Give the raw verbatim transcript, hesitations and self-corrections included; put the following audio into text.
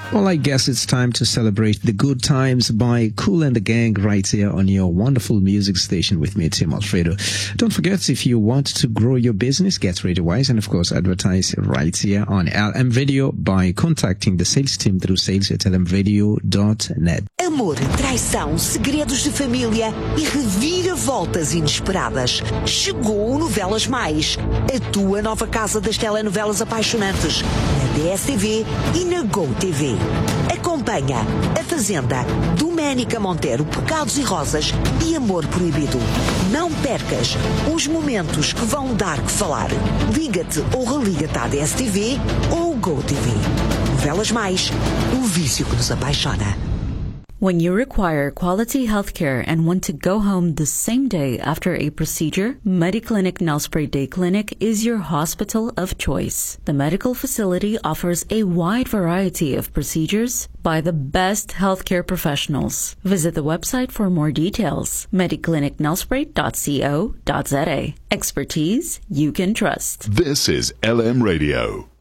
Well, I guess it's time to celebrate the good times by Kool and the Gang right here on your wonderful music station with me, Tim Alfredo. Don't forget, if you want to grow your business, get RadioWise and, of course, advertise right here on L M Radio by contacting the sales team through sales at l m radio dot net. Amor, traição, segredos de família e reviravoltas inesperadas. Chegou o Novelas Mais, a tua nova casa das telenovelas apaixonantes, na D S T V e na GoTV. Acompanha A Fazenda, Doménica Monteiro, Pecados e Rosas e Amor Proibido. Não percas os momentos que vão dar que falar. Liga-te ou religa-te à D S T V ou GoTV. Novelas Mais, o vício que nos apaixona. When you require quality healthcare and want to go home the same day after a procedure, Mediclinic Nelspruit Day Clinic is your hospital of choice. The medical facility offers a wide variety of procedures by the best healthcare professionals. Visit the website for more details, mediclinic nelspruit dot co dot za. Expertise you can trust. This is L M Radio.